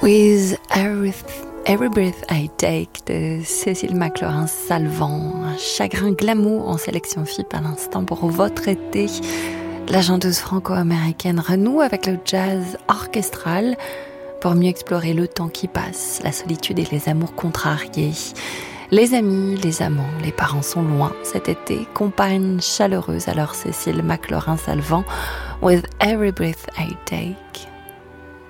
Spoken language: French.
With Every Breath I Take de Cécile McLaurin-Salvant. Un chagrin glamour en sélection FIP à l'instant pour votre été. La chanteuse franco-américaine renoue avec le jazz orchestral pour mieux explorer le temps qui passe, la solitude et les amours contrariés. Les amis, les amants, les parents sont loin cet été. Compagne chaleureuse, alors Cécile McLaurin-Salvant with Every Breath I Take.